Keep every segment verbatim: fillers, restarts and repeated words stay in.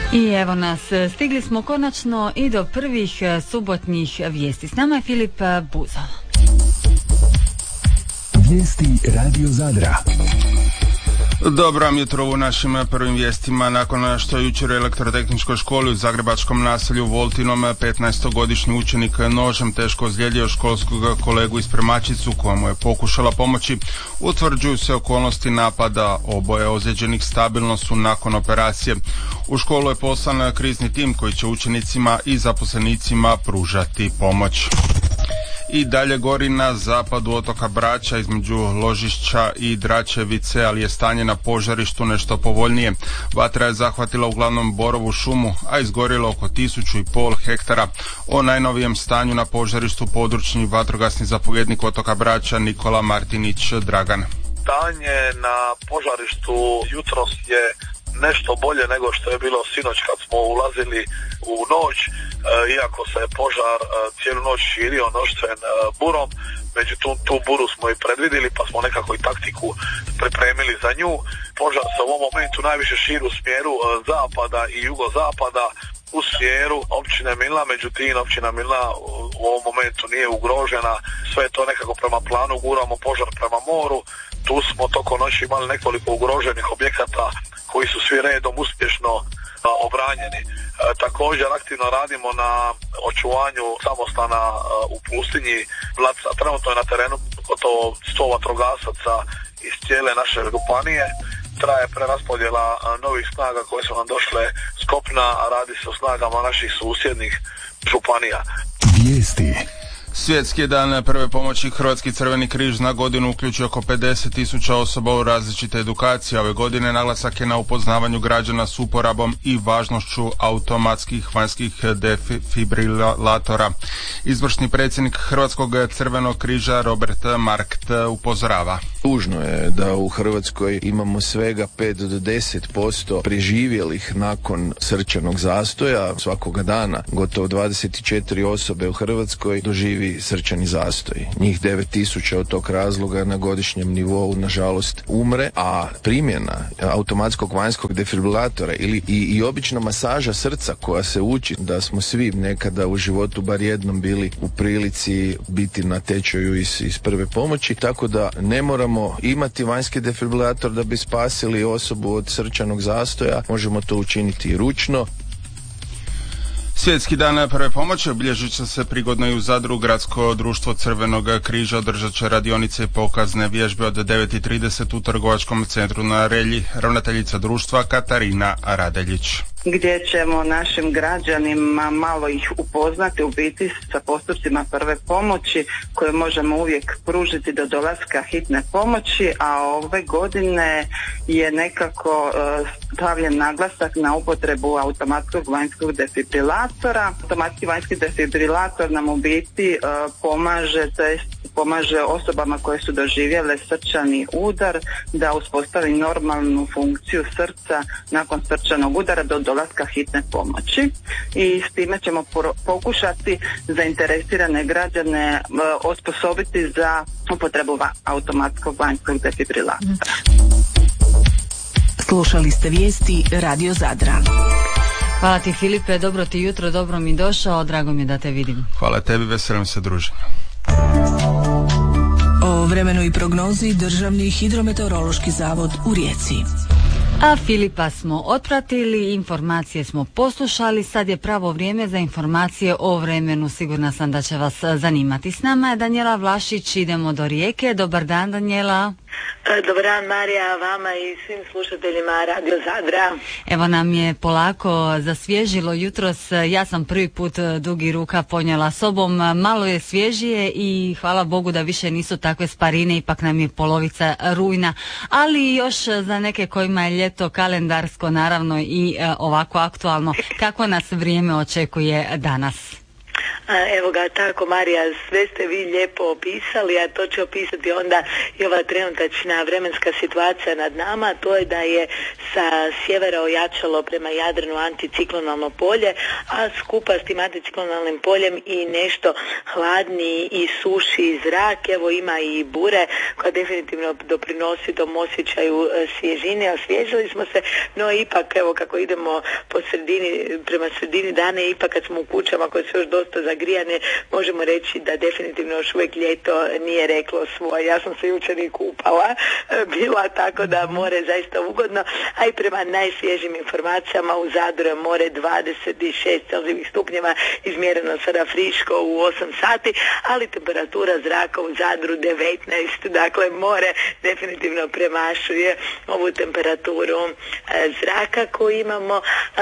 I evo nas, stigli smo konačno i do prvih subotnjih vijesti. S nama je Filip Buzov. Vijesti Radio Zadra. Dobro vam jutro u našim prvim vijestima. Nakon što je jučer u elektrotehničkoj školi u zagrebačkom naselju Voltinom petnaestogodišnji učenik nožem teško ozlijedio školskog kolegu i spremačicu koja mu je pokušala pomoći, utvrđuju se okolnosti napada. Oboje ozlijeđenih stabilno su nakon operacije. U školu je poslan krizni tim koji će učenicima i zaposlenicima pružati pomoć. I dalje gori na zapadu otoka Brača između Ložišća i Dračevice, ali je stanje na požarištu nešto povoljnije. Vatra je zahvatila uglavnom borovu šumu, a izgorilo oko tisuću i pol hektara. O najnovijem stanju na požarištu područni vatrogasni zapovjednik otoka Brača Nikola Martinić Dragan. Stanje na požarištu jutros je nešto bolje nego što je bilo sinoć kad smo ulazili u noć, e, iako se požar e, cijelu noć širio noštven e, burom, međutim tu buru smo i predvidjeli pa smo nekako i taktiku pripremili za nju. Požar se u ovom momentu najviše širi u smjeru e, zapada i jugozapada, u smjeru općine Milna, međutim općina Milna u ovom momentu nije ugrožena, sve je to nekako prema planu, guramo požar prema moru. Tu smo tokom noći imali nekoliko ugroženih objekata koji su svi redom uspješno a, obranjeni. E, također aktivno radimo na očuvanju samostana a, u pustinji Blaca. Trenutno je na terenu gotovo sto vatrogasaca iz cijele naše županije. Traje preraspodjela a, novih snaga koje su nam došle s kopna, a radi se o snagama naših susjednih županija. Vijesti. Svjetski dan prve pomoći. Hrvatski crveni križ na godinu uključuje oko pedeset tisuća osoba u različite edukacije. Ove godine naglasak je na upoznavanju građana s uporabom i važnošću automatskih vanjskih defibrilatora. Izvršni predsjednik Hrvatskog crvenog križa Robert Markt upozorava. Tužno je da u Hrvatskoj imamo svega pet do deset posto preživjelih nakon srčanog zastoja. Svakoga dana gotovo dvadeset četiri osobe u Hrvatskoj doživi srčani zastoj. Njih devet tisuća od tog razloga na godišnjem nivou nažalost umre, a primjena automatskog vanjskog defibrilatora ili i, i obična masaža srca koja se uči, da smo svi nekada u životu bar jednom bili u prilici biti na tečaju iz, iz prve pomoći, tako da ne moramo imati vanjski defibrilator da bi spasili osobu od srčanog zastoja, možemo to učiniti i ručno. Svjetski dan prve pomoći obilježit će se prigodno i u Zadru. Gradsko društvo Crvenog križa održat će radionice i pokazne vježbe od devet i trideset u trgovačkom centru na Relji. Ravnateljica društva Katarina Radeljić. Gdje ćemo našim građanima malo ih upoznati u biti sa postupcima prve pomoći koje možemo uvijek pružiti do dolaska hitne pomoći, a ove godine je nekako uh, stavljen naglasak na upotrebu automatskog vanjskog defibrilatora. Automatski vanjski defibrilator nam u biti uh, pomaže, to jest pomaže osobama koje su doživjele srčani udar da uspostavi normalnu funkciju srca nakon srčanog udara do dolaska hitne pomoći, i s time ćemo pokušati zainteresirane građane uh, osposobiti za upotrebu automatskog vanjskog defibrilatora. Slušali ste vijesti Radio Zadra. Hvala ti Filipe, dobro ti jutro, dobro mi došao, drago mi je da te vidim. Hvala tebi, veselim se druženju. O vremenu i prognozi Državni hidrometeorološki zavod u Rijeci. A Filipa smo otpratili, informacije smo poslušali, sad je pravo vrijeme za informacije o vremenu, sigurna sam da će vas zanimati. S nama je Danijela Vlašić, idemo do Rijeke. Dobar dan, Danijela. Dobar dan, Marija, vama i svim slušateljima Radio Zadra. Evo nam je polako zasvježilo jutros, ja sam prvi put dugi ruka ponijela sobom, malo je svježije i hvala Bogu da više nisu takve sparine, ipak nam je polovica rujna, ali još za neke kojima je ljeto kalendarsko naravno i ovako aktualno. Kako nas vrijeme očekuje danas? A, evo ga, tako Marija, sve ste vi lijepo opisali, a to će opisati onda i ova trenutačna vremenska situacija nad nama, to je da je sa sjevera ojačalo prema Jadranu anticiklonalno polje, a skupa s tim anticiklonalnim poljem i nešto hladniji i suši zrak, evo ima i bure koja definitivno doprinosi tom osjećaju svježine, osvježili smo se, no ipak evo kako idemo po sredini, prema sredini dana, ipak kad smo u kućama koje su još dosta zagrijane, možemo reći da definitivno još uvijek ljeto nije reklo svoje. Ja sam se jučer i kupala bila, tako da more zaista ugodno, a i prema najsvježim informacijama u Zadru je more dvadeset šest celzijevih stupnjeva izmjereno sada friško u osam sati, ali temperatura zraka u Zadru devetnaest, dakle more definitivno premašuje ovu temperaturu zraka koju imamo,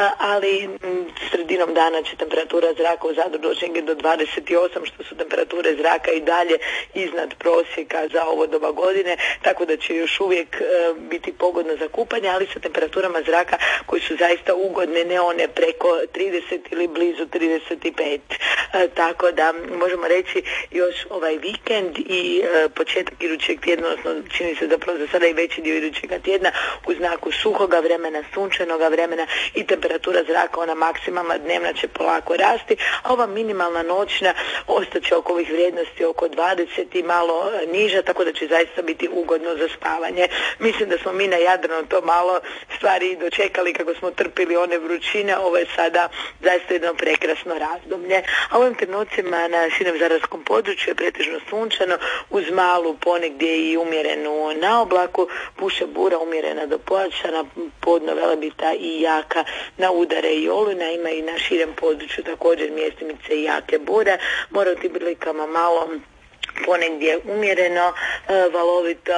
ali sredinom dana će temperatura zraka u Zadru doći do dvadeset osam, što su temperature zraka i dalje iznad prosjeka za ovo doba godine, tako da će još uvijek biti pogodno za kupanje, ali sa temperaturama zraka koji su zaista ugodne, ne one preko trideset ili blizu trideset pet. E, tako da možemo reći još ovaj vikend i e, početak idućeg tjedna, odnosno čini se zapravo za sada i veći dio idućega tjedna u znaku suhoga vremena, sunčanoga vremena i temperatura zraka, ona maksimalna dnevna će polako rasti, a ova minimalna noćna ostaće oko ovih vrijednosti oko dvadeset i malo niža, tako da će zaista biti ugodno za spavanje. Mislim da smo mi na Jadranu to malo stvari dočekali kako smo trpili one vrućine, ovo je sada zaista jedno prekrasno razdoblje. A u ovim trenucima na širem zadarskom području je pretežno sunčano uz malu ponegdje i umjerenu naoblaku, puše bura umjerena do pojačana, podno Velebita i jaka na udare i olujna, ima i na širem području također mjestimice i jake bure, mora u tim prilikama malo ponegdje umjereno, e, valovito,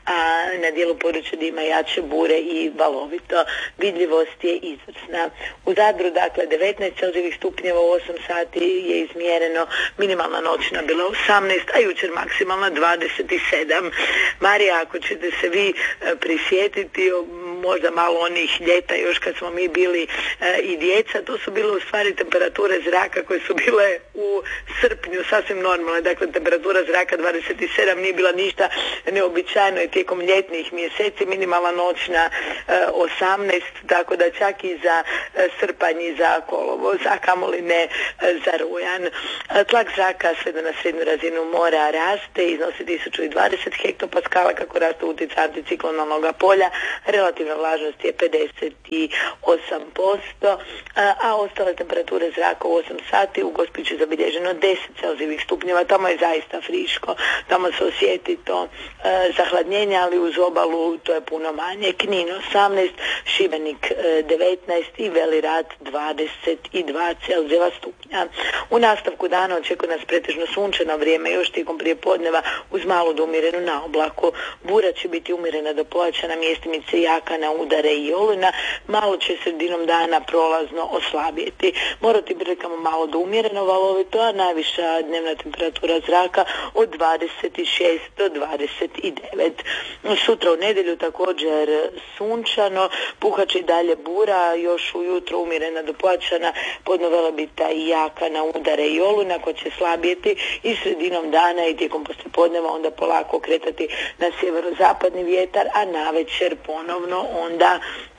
a na dijelu područja gdje ima jače bure i valovito. Vidljivost je izvrsna. U Zadru, dakle, devetnaest celzijevih stupnjeva u osam sati je izmjereno, minimalna noćna bila osamnaest, a jučer maksimalna dvadeset sedam. Marija, ako ćete se vi e, prisjetiti, možda malo onih ljeta još kad smo mi bili e, i djeca, to su bile u stvari temperature zraka koje su bile u srpnju sasvim normalne, dakle temperatura zraka dvadeset sedam nije bila ništa neobičajno i tijekom ljetnih mjeseci, minimalna noćna e, osamnaest, tako da čak i za e, srpanj i za kolovoz, a kamoli ne e, za rujan. E, tlak zraka sve do na srednju razinu mora raste, iznosi tisuću dvadeset hektopaskala kako raste utjecaj anticiklonalnog polja, relativna vlažnost je pedeset osam posto, a, a ostale temperature zraka u osam sati u Gospiću zabilježeno deset celzijevih stupnjeva, tamo je zaista friško, tamo se osjeti to e, zahladnjenje, ali uz obalu to je puno manje. Knin osamnaest, Šibenik e, devetnaest i Veli Rat dvadeset dva celzijeva stupnja. U nastavku dana očekuje nas pretežno sunčano vrijeme, još tijekom prijepodneva uz malu do umjerenu naoblaku. Bura će biti umjerena do pojačana, mjestimice jaka na udare i olujna, malo će sredinom dana prolazno oslabjeti. Morati prilikamo malo do umjereno valovito, a najviša dnevna temperatura zraka od dvadeset šest do dvadeset devet. Sutra u nedjelju također sunčano, puhaće i dalje bura, još ujutro umjerena do pojačana, podno Velebita i jaka na udare i olujna koja će slabjeti i sredinom dana i tijekom poslijepodneva onda polako kretati na sjeverozapadni vjetar, a navečer ponovno onda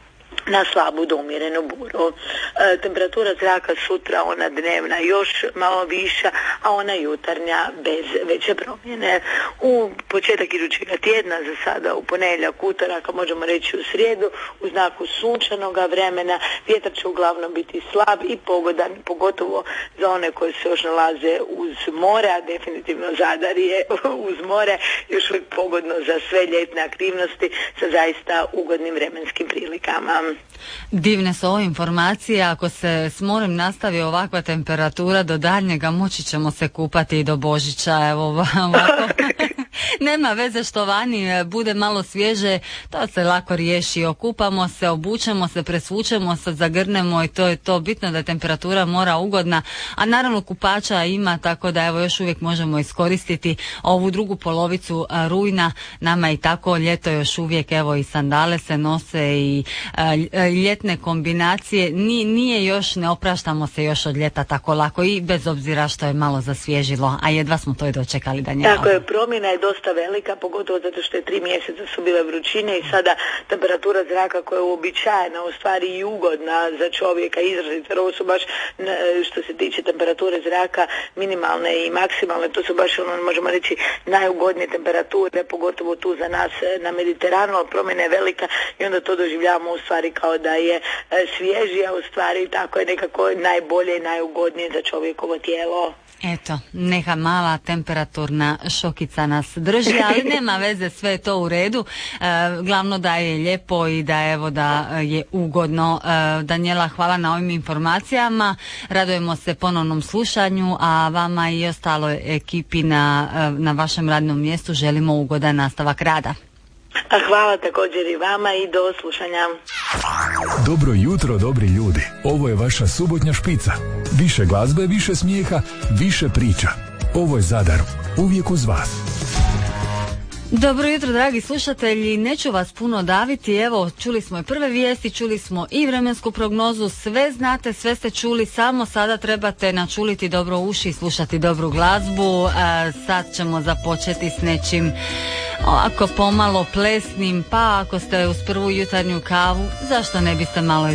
na slabu do umjerenu buru. E, temperatura zraka sutra, ona dnevna još malo viša, a ona jutarnja bez veće promjene. U početak idućeg tjedna, za sada u ponedjeljak, utorak, a možemo reći u srijedu, u znaku sunčanog vremena, vjetar će uglavnom biti slab i pogodan, pogotovo za one koji se još nalaze uz more, a definitivno Zadar je uz more, još uvijek pogodno za sve ljetne aktivnosti sa zaista ugodnim vremenskim prilikama. Divne su ove informacije, ako se s morem nastavi ovakva temperatura do daljnjega, moći ćemo se kupati i do Božića, evo ovako. Nema veze što vani bude malo svježe, to se lako riješi. Okupamo se, obučemo se, presvučemo se, zagrnemo i to je to. Bitno da je temperatura mora ugodna, a naravno kupača ima, tako da evo još uvijek možemo iskoristiti ovu drugu polovicu a, rujna. Nama i tako ljeto još uvijek, evo i sandale se nose i a, ljetne kombinacije. Ni, nije još, ne opraštamo se još od ljeta tako lako i bez obzira što je malo zasvježilo, a jedva smo to i dočekali, Danijela. Tako je, promjena je dosta velika, pogotovo zato što je tri mjeseca su bile vrućine i sada temperatura zraka koja je uobičajena, u stvari i ugodna za čovjeka, izrazito, jer ovo su baš, što se tiče temperature zraka, minimalne i maksimalne, to su baš, ono, možemo reći, najugodnije temperature, pogotovo tu za nas na Mediteranu, ali promjena je velika i onda to doživljavamo u stvari kao da je svježija, u stvari tako je nekako najbolje i najugodnije za čovjekovo tijelo. Eto, neka mala temperaturna šokica nas drži, ali nema veze, sve je to u redu. E, glavno da je lijepo i da evo da je ugodno. E, Danijela, hvala na ovim informacijama. Radujemo se ponovnom slušanju, a vama i ostaloj ekipi na, na vašem radnom mjestu želimo ugodan nastavak rada. A hvala također i vama i do slušanja. Dobro jutro, dobri ljudi. Ovo je vaša subotnja špica. Više glazbe, više smijeha, više priča. Ovo je Zadar, uvijek uz vas. Dobro jutro, dragi slušatelji, neću vas puno daviti, evo, čuli smo i prve vijesti, čuli smo i vremensku prognozu, sve znate, sve ste čuli, samo sada trebate načuliti dobro uši i slušati dobru glazbu. A sad ćemo započeti s nečim ovako pomalo plesnim, pa ako ste uz prvu jutarnju kavu, zašto ne biste malo